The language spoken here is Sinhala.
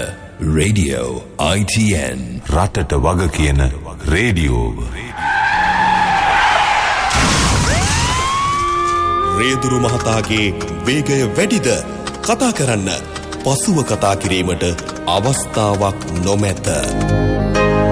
Radio ITN රටට වග කියන රේඩියෝව. රේදුරු මහතාගේ වේගය වැඩිද? කතා කරන්න පසුව කතා කිරීමට අවස්ථාවක් නොමැත.